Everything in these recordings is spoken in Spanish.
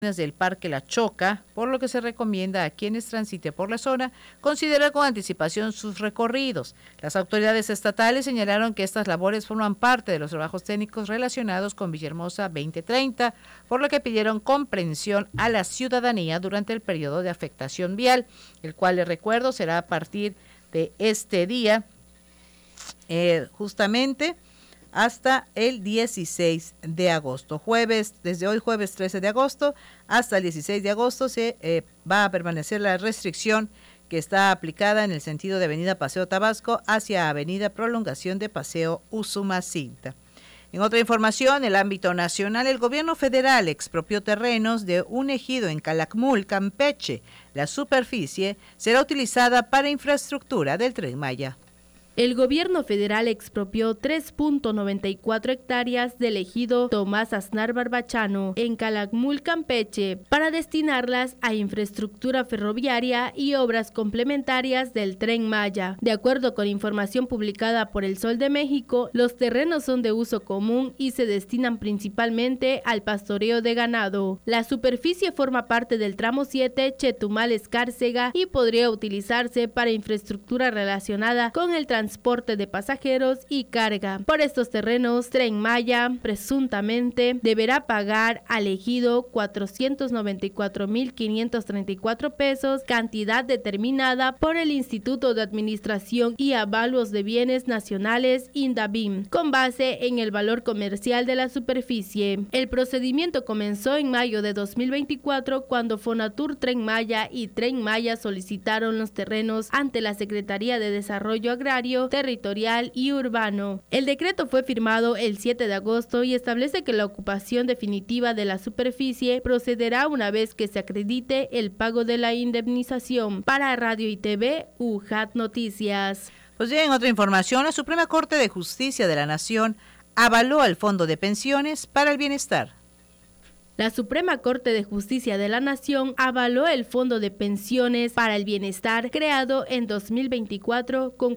del Parque La Choca, por lo que se recomienda a quienes transiten por la zona considerar con anticipación sus recorridos. Las autoridades estatales señalaron que estas labores forman parte de los trabajos técnicos relacionados con Villahermosa 2030, por lo que pidieron comprensión a la ciudadanía durante el periodo de afectación vial, el cual, les recuerdo, será a partir de este día, justamente hasta el 16 de agosto. Desde hoy jueves 13 de agosto hasta el 16 de agosto se va a permanecer la restricción que está aplicada en el sentido de Avenida Paseo Tabasco hacia Avenida Prolongación de Paseo Usumacinta. En otra información, en el ámbito nacional, el gobierno federal expropió terrenos de un ejido en Calakmul, Campeche. La superficie será utilizada para infraestructura del Tren Maya. El gobierno federal expropió 3.94 hectáreas del ejido Tomás Aznar Barbachano en Calakmul, Campeche, para destinarlas a infraestructura ferroviaria y obras complementarias del Tren Maya. De acuerdo con información publicada por El Sol de México, los terrenos son de uso común y se destinan principalmente al pastoreo de ganado. La superficie forma parte del tramo 7 Chetumal-Escárcega y podría utilizarse para infraestructura relacionada con el transporte de pasajeros y carga. Por estos terrenos, Tren Maya presuntamente deberá pagar al ejido 494,534 pesos, cantidad determinada por el Instituto de Administración y Avaluos de Bienes Nacionales, INDABIM, con base en el valor comercial de la superficie. El procedimiento comenzó en mayo de 2024, cuando Fonatur Tren Maya y Tren Maya solicitaron los terrenos ante la Secretaría de Desarrollo Agrario, Territorial y Urbano. El decreto fue firmado el 7 de agosto y establece que la ocupación definitiva de la superficie procederá una vez que se acredite el pago de la indemnización. Para Radio y TV, UJAT Noticias. Pues bien, en otra información, la Suprema Corte de Justicia de la Nación avaló al Fondo de Pensiones para el Bienestar. La Suprema Corte de Justicia de la Nación avaló el Fondo de Pensiones para el Bienestar creado en 2024 con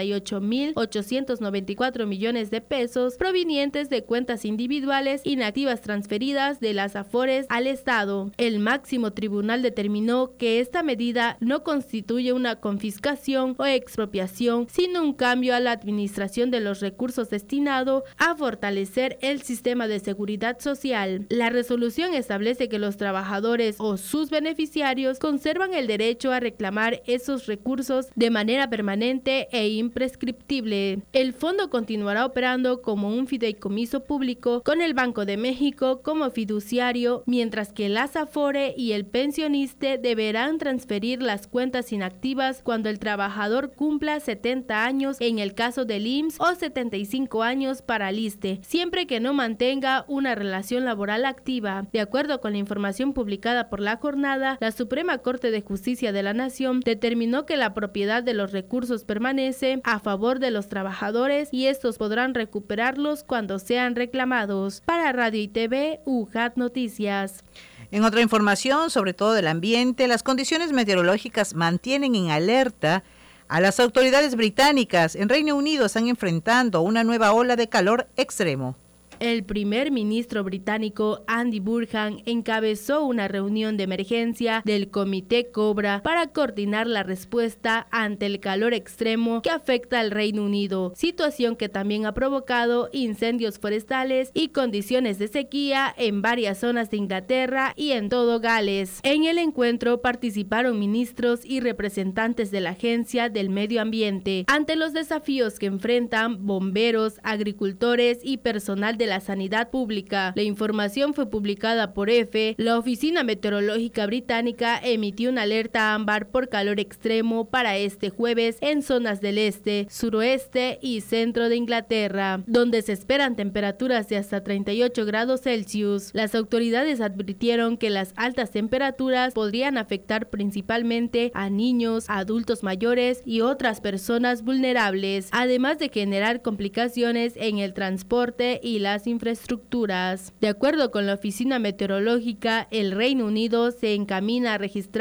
48,894 millones de pesos provenientes de cuentas individuales inactivas transferidas de las Afores al Estado. El máximo tribunal determinó que esta medida no constituye una confiscación o expropiación, sino un cambio a la administración de los recursos destinado a fortalecer el sistema de seguridad social. La resolución establece que los trabajadores o sus beneficiarios conservan el derecho a reclamar esos recursos de manera permanente e imprescriptible. El fondo continuará operando como un fideicomiso público con el Banco de México como fiduciario, mientras que las Afore y el pensionista deberán transferir las cuentas inactivas cuando el trabajador cumpla 70 años en el caso del IMSS o 75 años para el ISSSTE, siempre que no mantenga una relación laboral activa. De acuerdo con la información publicada por La Jornada, la Suprema Corte de Justicia de la Nación determinó que la propiedad de los recursos permanece a favor de los trabajadores y estos podrán recuperarlos cuando sean reclamados. Para Radio y TV, UJAT Noticias. En otra información, sobre todo del ambiente, las condiciones meteorológicas mantienen en alerta a las autoridades británicas. En Reino Unido están enfrentando una nueva ola de calor extremo. El primer ministro británico Andy Burnham encabezó una reunión de emergencia del Comité Cobra para coordinar la respuesta ante el calor extremo que afecta al Reino Unido, situación que también ha provocado incendios forestales y condiciones de sequía en varias zonas de Inglaterra y en todo Gales. En el encuentro participaron ministros y representantes de la Agencia del Medio Ambiente ante los desafíos que enfrentan bomberos, agricultores y personal de la sanidad pública. La información fue publicada por EFE. La Oficina Meteorológica Británica emitió una alerta ámbar por calor extremo para este jueves en zonas del este, suroeste y centro de Inglaterra, donde se esperan temperaturas de hasta 38 grados Celsius. Las autoridades advirtieron que las altas temperaturas podrían afectar principalmente a niños, adultos mayores y otras personas vulnerables, además de generar complicaciones en el transporte y las infraestructuras. De acuerdo con la Oficina Meteorológica, el Reino Unido se encamina a registrar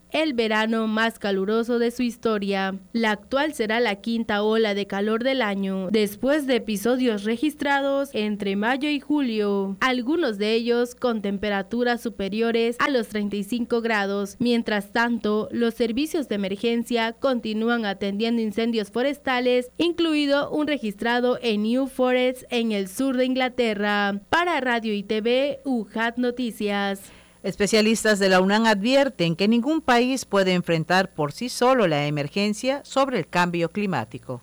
el verano más caluroso de su historia. La actual será la quinta ola de calor del año, después de episodios registrados entre mayo y julio, algunos de ellos con temperaturas superiores a los 35 grados. Mientras tanto, los servicios de emergencia continúan atendiendo incendios forestales, incluido un registrado en New Forest en el sur de Inglaterra. Para Radio y TV, UJAT Noticias. Especialistas de la UNAM advierten que ningún país puede enfrentar por sí solo la emergencia sobre el cambio climático.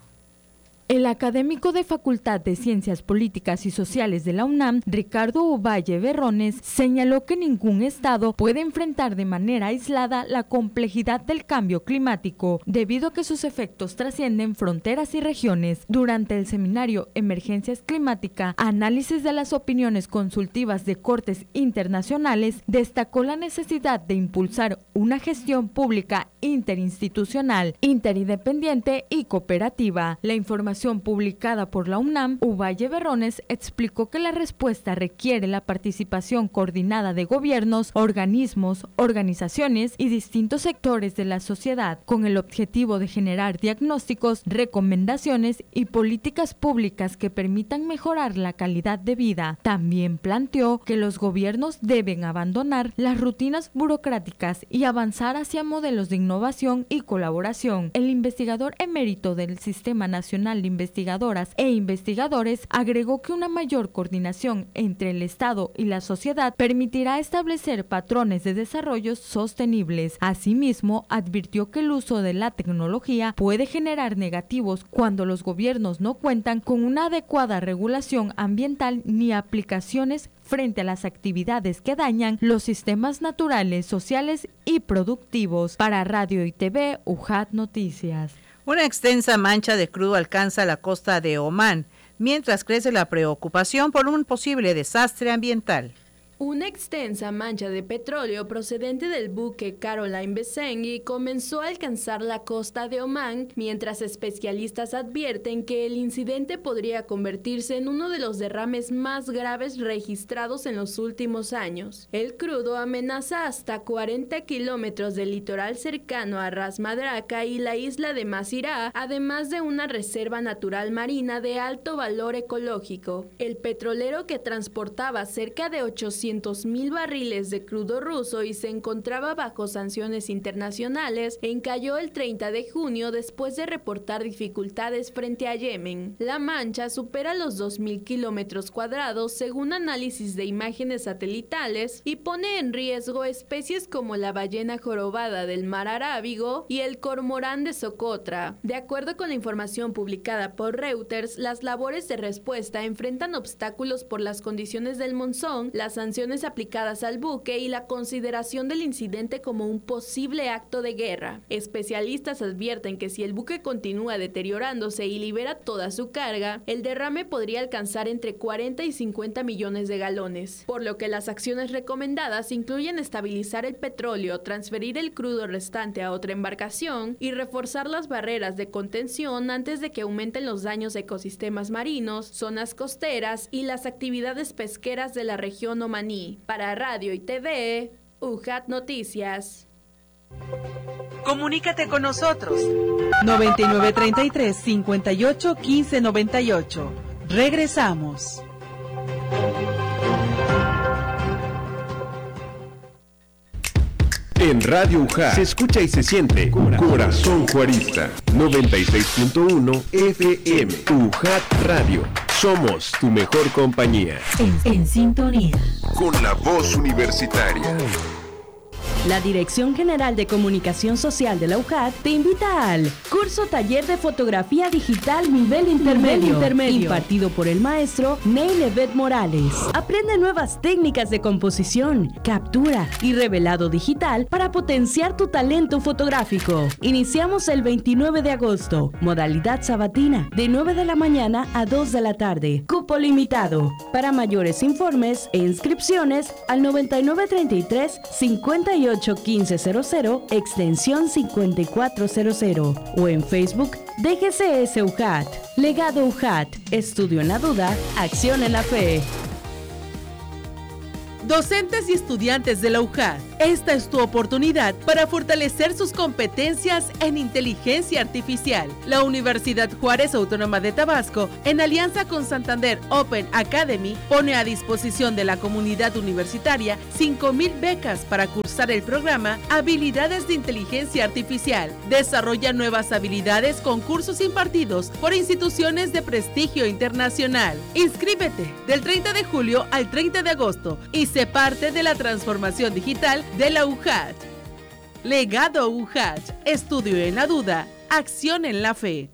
El académico de Facultad de Ciencias Políticas y Sociales de la UNAM, Ricardo Ovalle Berrones, señaló que ningún estado puede enfrentar de manera aislada la complejidad del cambio climático, debido a que sus efectos trascienden fronteras y regiones. Durante el seminario Emergencias Climática, análisis de las opiniones consultivas de cortes internacionales, destacó la necesidad de impulsar una gestión pública interinstitucional, interindependiente y cooperativa. La información publicada por la UNAM, Ovalle Berrones explicó que la respuesta requiere la participación coordinada de gobiernos, organismos, organizaciones y distintos sectores de la sociedad, con el objetivo de generar diagnósticos, recomendaciones y políticas públicas que permitan mejorar la calidad de vida. También planteó que los gobiernos deben abandonar las rutinas burocráticas y avanzar hacia modelos de innovación y colaboración. El investigador emérito del Sistema Nacional de Investigadoras e Investigadores agregó que una mayor coordinación entre el Estado y la sociedad permitirá establecer patrones de desarrollo sostenibles. Asimismo, advirtió que el uso de la tecnología puede generar negativos cuando los gobiernos no cuentan con una adecuada regulación ambiental ni aplicaciones frente a las actividades que dañan los sistemas naturales, sociales y productivos. Para Radio y TV, UJAT Noticias. Una extensa mancha de crudo alcanza la costa de Omán, mientras crece la preocupación por un posible desastre ambiental. Una extensa mancha de petróleo procedente del buque Caroline Bessengi comenzó a alcanzar la costa de Omán, mientras especialistas advierten que el incidente podría convertirse en uno de los derrames más graves registrados en los últimos años. El crudo amenaza hasta 40 kilómetros del litoral cercano a Ras Madraka y la isla de Masirá, además de una reserva natural marina de alto valor ecológico. El petrolero, que transportaba cerca de 800,000 barriles de crudo ruso y se encontraba bajo sanciones internacionales, encalló el 30 de junio después de reportar dificultades frente a Yemen. La mancha supera los 2,000 kilómetros cuadrados según análisis de imágenes satelitales y pone en riesgo especies como la ballena jorobada del mar Arábigo y el cormorán de Socotra. De acuerdo con la información publicada por Reuters, las labores de respuesta enfrentan obstáculos por las condiciones del monzón, las sanciones aplicadas al buque y la consideración del incidente como un posible acto de guerra. Especialistas advierten que si el buque continúa deteriorándose y libera toda su carga, el derrame podría alcanzar entre 40 y 50 millones de galones, por lo que las acciones recomendadas incluyen estabilizar el petróleo, transferir el crudo restante a otra embarcación y reforzar las barreras de contención antes de que aumenten los daños a ecosistemas marinos, zonas costeras y las actividades pesqueras de la región omaní. Para Radio y TV, UJAT Noticias. Comunícate con nosotros. 9933-581598. Regresamos. En Radio UJAT se escucha y se siente Corazón Juarista. 96.1 FM. UJAT Radio. Somos tu mejor compañía. En sintonía. Con la voz universitaria. La Dirección General de Comunicación Social de la UJAT te invita al Curso Taller de Fotografía Digital Nivel Intermedio, impartido por el maestro Neil Evet Morales. Aprende nuevas técnicas de composición, captura y revelado digital para potenciar tu talento fotográfico. Iniciamos el 29 de agosto, modalidad sabatina, de 9 de la mañana a 2 de la tarde. Cupo limitado. Para mayores informes e inscripciones al 9933-581500, extensión 5400 o en Facebook DGCS UJAT. Legado UJAT. Estudio en la duda, acción en la fe. Docentes y estudiantes de la UJAT, esta es tu oportunidad para fortalecer sus competencias en inteligencia artificial. La Universidad Juárez Autónoma de Tabasco, en alianza con Santander Open Academy, pone a disposición de la comunidad universitaria 5,000 becas para cursar el programa Habilidades de Inteligencia Artificial. Desarrolla nuevas habilidades con cursos impartidos por instituciones de prestigio internacional. Inscríbete del 30 de julio al 30 de agosto y sé parte de la transformación digital de la UJAT. Legado UJAT, estudio en la duda, acción en la fe.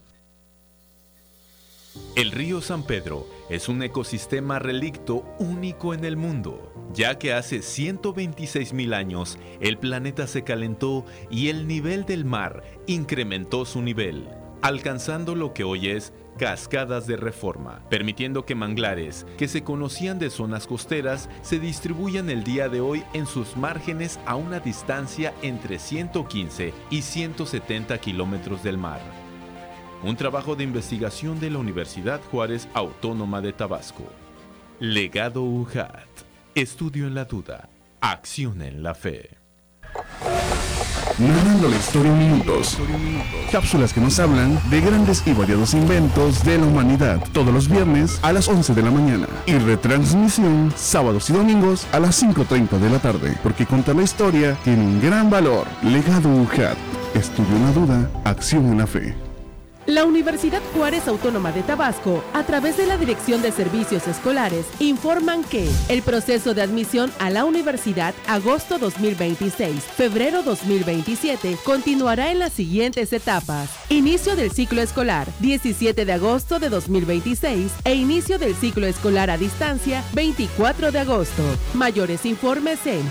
El río San Pedro es un ecosistema relicto único en el mundo, ya que hace 126,000 años el planeta se calentó y el nivel del mar incrementó su nivel, alcanzando lo que hoy es Cascadas de Reforma, permitiendo que manglares que se conocían de zonas costeras se distribuyan el día de hoy en sus márgenes a una distancia entre 115 y 170 kilómetros del mar. Un trabajo de investigación de la Universidad Juárez Autónoma de Tabasco. Legado UJAT. Estudio en la duda. Acción en la fe. Narrando la historia en minutos. Cápsulas que nos hablan de grandes y variados inventos de la humanidad. Todos los viernes a las 11 de la mañana. Y retransmisión sábados y domingos a las 5:30 de la tarde. Porque contar la historia tiene un gran valor. Legado UJAT. Estudio en la duda. Acción en la fe. La Universidad Juárez Autónoma de Tabasco, a través de la Dirección de Servicios Escolares, informan que el proceso de admisión a la universidad agosto 2026, febrero 2027, continuará en las siguientes etapas. Inicio del ciclo escolar, 17 de agosto de 2026 e inicio del ciclo escolar a distancia, 24 de agosto. Mayores informes en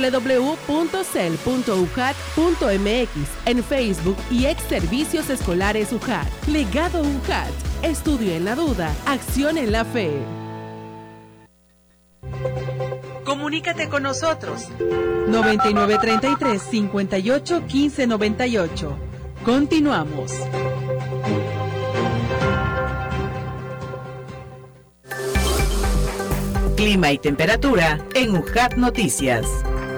www.cel.ujat.mx, en Facebook y ex Servicios Escolares UJAT. Legado UJAT. Estudio en la duda. Acción en la fe. Comunícate con nosotros. 9933-581598. Continuamos. Clima y temperatura en UJAT Noticias.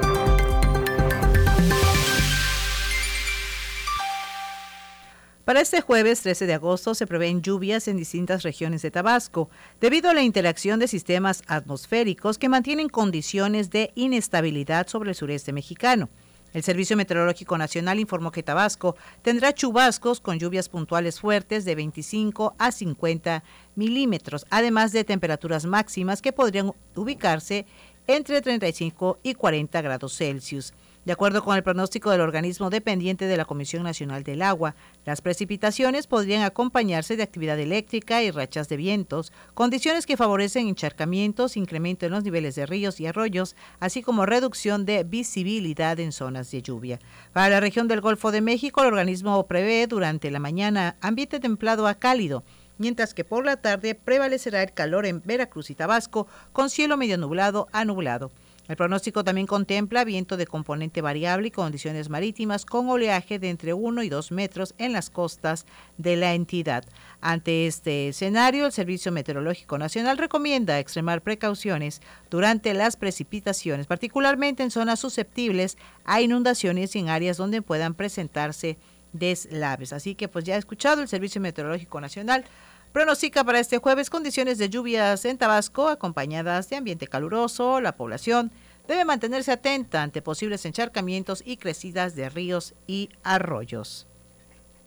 Para este jueves 13 de agosto se prevén lluvias en distintas regiones de Tabasco, debido a la interacción de sistemas atmosféricos que mantienen condiciones de inestabilidad sobre el sureste mexicano. El Servicio Meteorológico Nacional informó que Tabasco tendrá chubascos con lluvias puntuales fuertes de 25 a 50 milímetros, además de temperaturas máximas que podrían ubicarse entre 35 y 40 grados Celsius. De acuerdo con el pronóstico del organismo dependiente de la Comisión Nacional del Agua, las precipitaciones podrían acompañarse de actividad eléctrica y rachas de vientos, condiciones que favorecen encharcamientos, incremento en los niveles de ríos y arroyos, así como reducción de visibilidad en zonas de lluvia. Para la región del Golfo de México, el organismo prevé durante la mañana ambiente templado a cálido, mientras que por la tarde prevalecerá el calor en Veracruz y Tabasco, con cielo medio nublado a nublado. El pronóstico también contempla viento de componente variable y condiciones marítimas con oleaje de entre 1 y 2 metros en las costas de la entidad. Ante este escenario, el Servicio Meteorológico Nacional recomienda extremar precauciones durante las precipitaciones, particularmente en zonas susceptibles a inundaciones y en áreas donde puedan presentarse deslaves. Así que pues ya he escuchado, el Servicio Meteorológico Nacional pronostica para este jueves condiciones de lluvias en Tabasco acompañadas de ambiente caluroso. La población debe mantenerse atenta ante posibles encharcamientos y crecidas de ríos y arroyos.